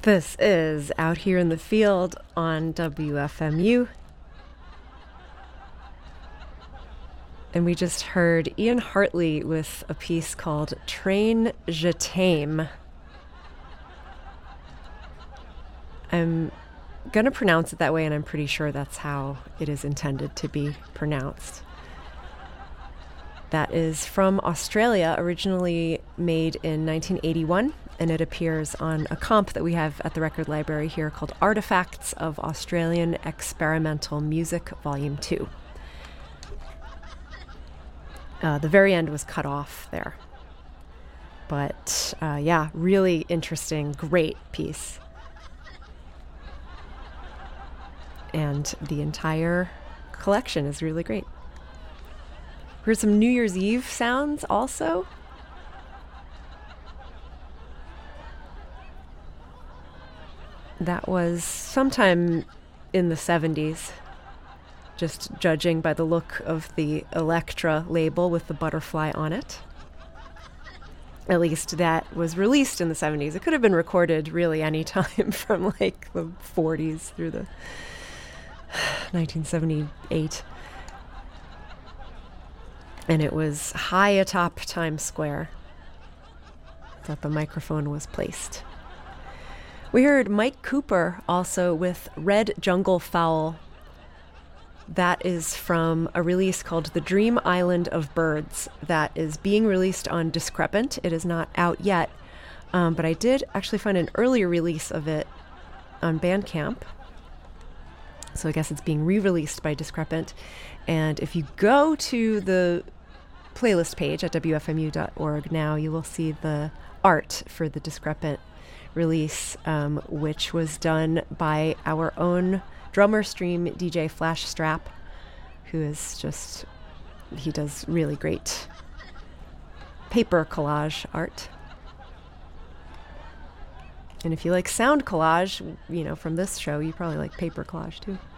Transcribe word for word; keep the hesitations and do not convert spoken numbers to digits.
This is Out Here in the Field on W F M U. And we just heard Ian Hartley with a piece called Train Je t'aime. I'm going to pronounce it that way, and I'm pretty sure that's how it is intended to be pronounced. That is from Australia, originally made in nineteen eighty-one, and it appears on a comp that we have at the record library here called Artifacts of Australian Experimental Music, Volume two. Uh, the very end was cut off there. But uh, yeah, really interesting, great piece. And the entire collection is really great. Heard some New Year's Eve sounds also. That was sometime in the seventies, just judging by the look of the Elektra label with the butterfly on it. At least that was released in the seventies. It could have been recorded really any time from like the forties through the nineteen seventy-eight. And it was high atop Times Square that the microphone was placed. We heard Mike Cooper also with Red Jungle Fowl. That is from a release called The Dream Island of Birds that is being released on Discrepant. It is not out yet, um, but I did actually find an earlier release of it on Bandcamp. So I guess it's being re-released by Discrepant. And if you go to the playlist page at W F M U dot org now, you will see the art for the Discrepant release, um, which was done by our own drummer stream D J Flash Strap, who is just, he does really great paper collage art. And if you like sound collage, you know, from this show, you probably like paper collage too.